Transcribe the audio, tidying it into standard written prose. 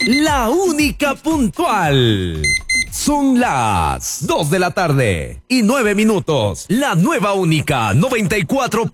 La única puntual. Son las 2 de la tarde y 9 minutos. La nueva única 94.